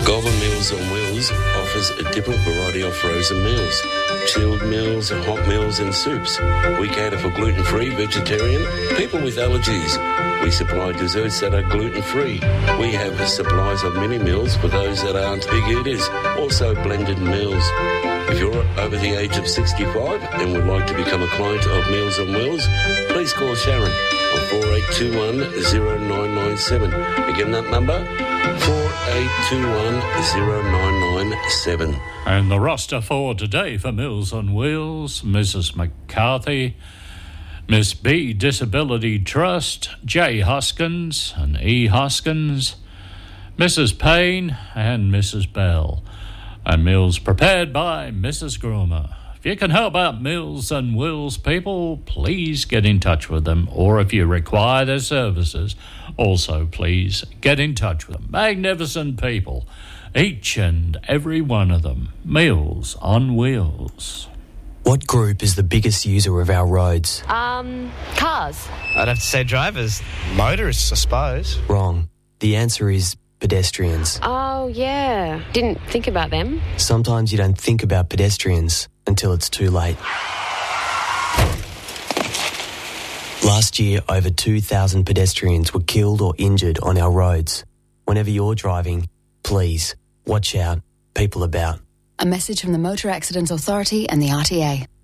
Goulburn Meals on Wheels offers a different variety of frozen meals. Chilled meals, hot meals and soups. We cater for gluten-free, vegetarian, people with allergies. We supply desserts that are gluten-free. We have supplies of mini meals for those that aren't big eaters. Also blended meals. If you're over the age of 65 and would like to become a client of Meals on Wheels, please call Sharon on 4821-0997. Again, that number, 4821-0997. And the roster for today for Meals on Wheels: Mrs. McCarthy, Miss B Disability Trust, J Hoskins and E Hoskins, Mrs. Payne and Mrs. Bell. And meals prepared by Mrs. Groomer. If you can help out Meals on Wheels people, please get in touch with them. Or if you require their services, also please get in touch with them. Magnificent people, each and every one of them. Meals on Wheels. What group is the biggest user of our roads? Cars. I'd have to say drivers. Motorists, I suppose. Wrong. The answer is pedestrians. Oh, yeah. Didn't think about them. Sometimes you don't think about pedestrians until it's too late. Last year, over 2,000 pedestrians were killed or injured on our roads. Whenever you're driving, please watch out. People about. A message from the Motor Accidents Authority and the RTA.